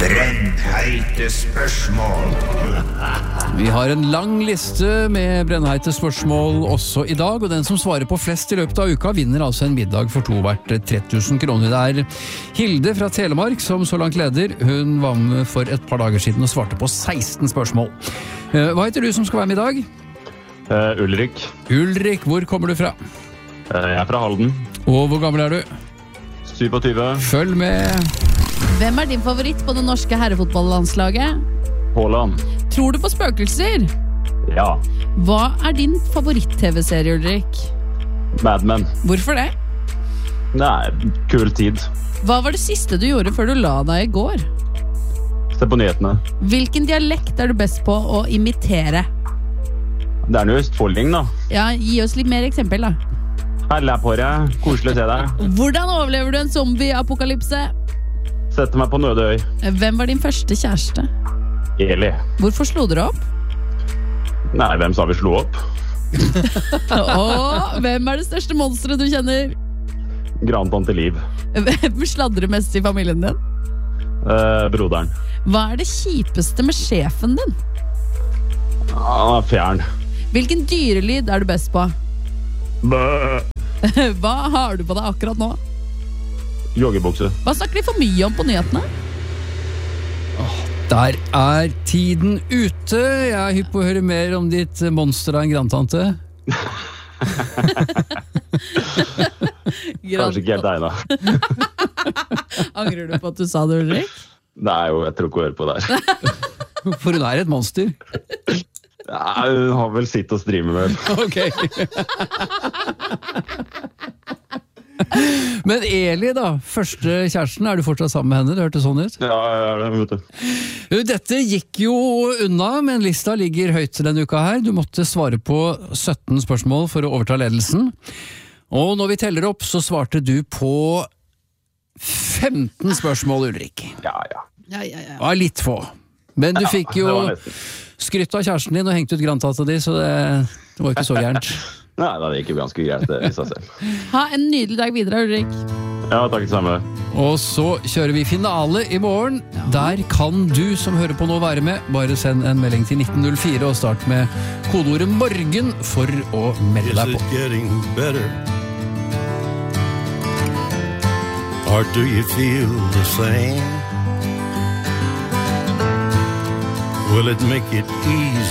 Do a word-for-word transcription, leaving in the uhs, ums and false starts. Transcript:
Brennheite spørsmål. Vi har en lang liste med brennheite spørsmål også i dag, og den som svarer på flest i løpet av uka vinner altså en middag for to verdt tre tusen kroner. Det er Hilde fra Telemark som så langt leder. Hun var med for et par dager siden og svarte på seksten spørsmål. Hva heter du som skal være med i dag? Uh, Ulrik. Ulrik, hvor kommer du fra? Uh, jeg er fra Halden. Og hvor gammel er du? syttisyv. Følg med. Hvem er din favoritt på det norske herrefotballandslaget? Haaland. Tror du på spøkelser? Ja. Hva er din favoritt-tv-serie, Ulrik? Mad Men. Hvorfor det? Nei, kul tid. Hva var det siste du gjorde før du la deg i går? Se på nyhetene. Hvilken dialekt er du best på å imitere? Det er noe østfolding, da. Ja, gi oss litt mer eksempel, da. Helle på deg. Koselig å se deg. Hvordan overlever du en zombie-apokalypse? Sette meg på nøde øy. Hvem var din første kjæreste? Eli. Hvorfor slo dere opp? Nei, hvem sa vi slo opp? Og hvem er det største monsteret du kjenner? Grandtante Liv. Hvem sladrer mest i familien din? Eh, broderen. Hva er det kjipeste med sjefen din? Han er fjern. Hvilken dyrelyd er du best på? Bø. Hva har du på deg akkurat nå? Joggebukse. Hva snakker de for mye om på nyhetene? Åh, der er tiden ute. Jeg er hypp på å høre mer om ditt monster av en grandtante. Kanskje ikke helt deg da. Angrer du på at du sa det, Ulrik? Nei, jo, jeg tror ikke å høre på det her. For hun er et monster. Ja, hun har vel sitt å stri med vel. Ok. Men Eli da, første kjæresten, er du fortsatt sammen med henne? Det hørte sånn ut. Ja, ja, vet du. Dette gikk jo unna, men lista ligger høyt denne uka her. Du måtte svare på sytten spørsmål for å overta ledelsen. Og når vi teller opp, så svarte du på femten spørsmål, Ulrik. Ja, ja. Ja, ja, ja. Det var litt få. Men du Ja, fikk jo det var nesten. skrytt av kjæresten din og hengt ut grandtata di, så det, det var ikke så gærent. Nei, det gikk jo ganske greit det i seg selv. Ha en nydelig dag videre, Ulrik. Ja, takk det samme. Og så kjører vi finale i morgen. Der kan du som hører på nå være med. Bare send en melding til nitten null fire og start med kodeordet morgen for å melde deg på. Is it getting better? Or do you feel the same? Will it make it easy?